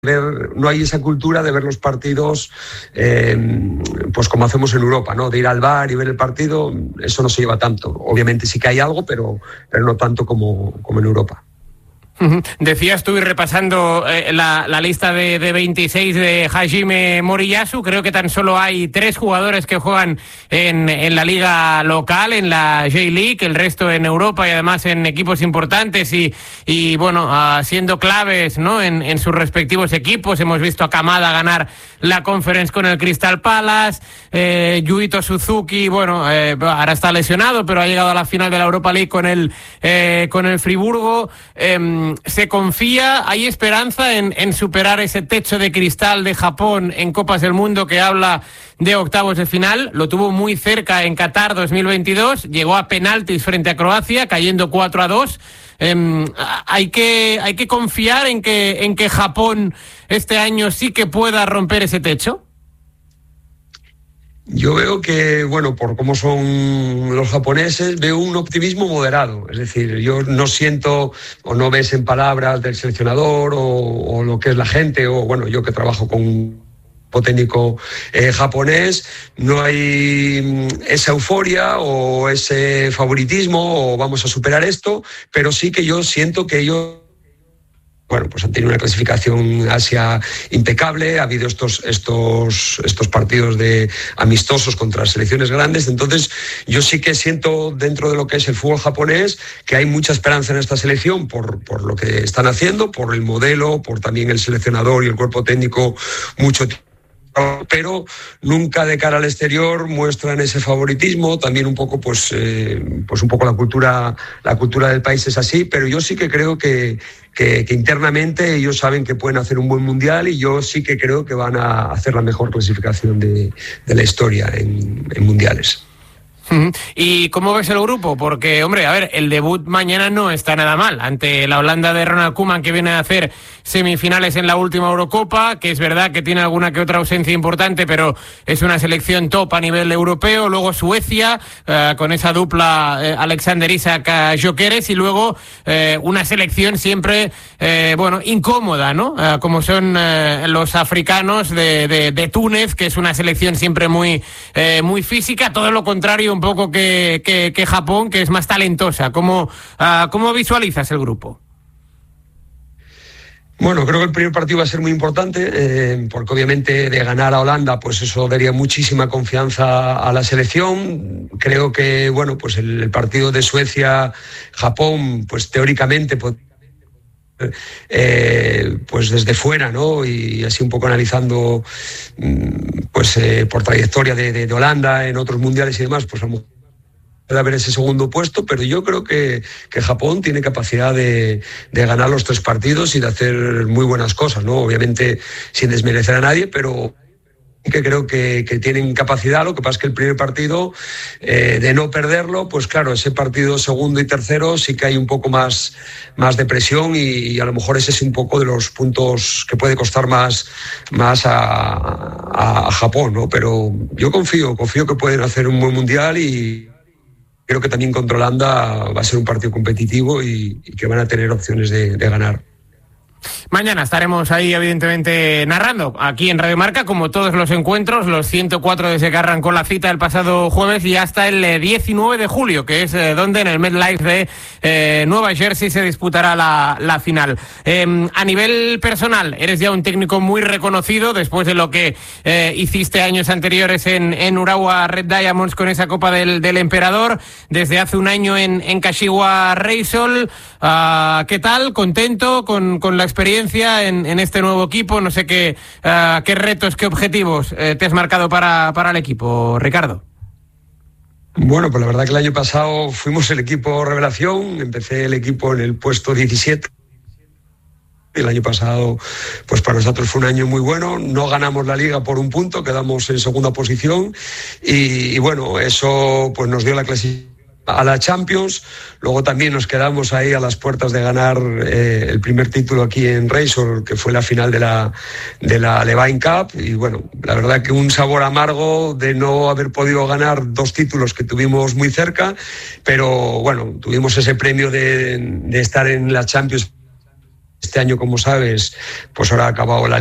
no hay esa cultura de ver los partidos pues como hacemos en Europa, ¿no? De ir al bar y ver el partido, eso no se lleva tanto. Obviamente sí que hay algo, pero no tanto como en Europa. Decías tú, y repasando la lista de 26 de Hajime Moriyasu, creo que tan solo hay 3 jugadores que juegan en la liga local, en la J-League, el resto en Europa y además en equipos importantes y bueno, siendo claves, ¿no? en sus respectivos equipos. Hemos visto a Kamada ganar la Conference con el Crystal Palace, Yuito Suzuki, bueno, ahora está lesionado, pero ha llegado a la final de la Europa League con el Friburgo. ¿Se confía, hay esperanza en superar ese techo de cristal de Japón en Copas del Mundo que habla de octavos de final? Lo tuvo muy cerca en Qatar 2022, llegó a penaltis frente a Croacia, cayendo 4-2. Hay que confiar en que Japón este año sí que pueda romper ese techo. Yo veo que, bueno, por cómo son los japoneses, veo un optimismo moderado. Es decir, yo no siento o no ves en palabras del seleccionador o lo que es la gente, o bueno, yo que trabajo con un técnico japonés, no hay esa euforia o ese favoritismo o vamos a superar esto, pero sí que yo siento que ellos, bueno, pues han tenido una clasificación Asia impecable, ha habido estos partidos de amistosos contra selecciones grandes, entonces yo sí que siento dentro de lo que es el fútbol japonés que hay mucha esperanza en esta selección por lo que están haciendo, por el modelo, por también el seleccionador y el cuerpo técnico mucho tiempo, pero nunca de cara al exterior muestran ese favoritismo. También un poco pues un poco la cultura del país es así, pero yo sí que creo que internamente ellos saben que pueden hacer un buen mundial y yo sí que creo que van a hacer la mejor clasificación de la historia en mundiales. ¿Y cómo ves el grupo? Porque, hombre, a ver, el debut mañana no está nada mal ante la Holanda de Ronald Koeman, que viene a hacer semifinales en la última Eurocopa, que es verdad que tiene alguna que otra ausencia importante, pero es una selección top a nivel europeo. Luego Suecia, con esa dupla Alexander Isak Gyökeres, y luego una selección siempre, incómoda, ¿no? Como son los africanos de Túnez, que es una selección siempre muy física, todo lo contrario un poco que Japón, que es más talentosa. ¿Cómo visualizas el grupo? Bueno, creo que el primer partido va a ser muy importante, porque obviamente de ganar a Holanda, pues eso daría muchísima confianza a la selección. Creo que, bueno, pues el partido de Suecia-Japón, pues teóricamente pues desde fuera, ¿no? Y así un poco analizando por trayectoria de Holanda en otros mundiales y demás, pues vamos a haber ese segundo puesto, pero yo creo que Japón tiene capacidad de ganar los 3 partidos y de hacer muy buenas cosas, ¿no? Obviamente sin desmerecer a nadie, pero que creo que tienen capacidad. Lo que pasa es que el primer partido, de no perderlo, pues claro, ese partido segundo y tercero sí que hay un poco más de presión y a lo mejor ese es un poco de los puntos que puede costar más a Japón, ¿no? Pero yo confío que pueden hacer un buen mundial y creo que también contra Holanda va a ser un partido competitivo y que van a tener opciones de ganar. Mañana estaremos ahí, evidentemente, narrando aquí en Radio Marca, como todos los encuentros, los 104 desde que arrancó la cita el pasado jueves y hasta el 19 de julio, que es donde en el MetLife de Nueva Jersey se disputará la final. A nivel personal, eres ya un técnico muy reconocido después de lo que hiciste años anteriores en Urawa Red Diamonds con esa Copa del Emperador, desde hace un año en Kashiwa Reysol. ¿Qué tal? ¿Contento con la experiencia en este nuevo equipo? No sé qué retos, qué objetivos te has marcado para el equipo, Ricardo. Bueno, pues la verdad que el año pasado fuimos el equipo revelación, empecé el equipo en el puesto 17. El año pasado, pues para nosotros fue un año muy bueno, no ganamos la Liga por un punto, quedamos en segunda posición y bueno, eso pues nos dio la clasificación a la Champions. Luego también nos quedamos ahí a las puertas de ganar el primer título aquí en Reysol, que fue la final de la Levine Cup, y bueno, la verdad que un sabor amargo de no haber podido ganar 2 títulos que tuvimos muy cerca, pero bueno, tuvimos ese premio de estar en la Champions Este año, como sabes, pues ahora ha acabado la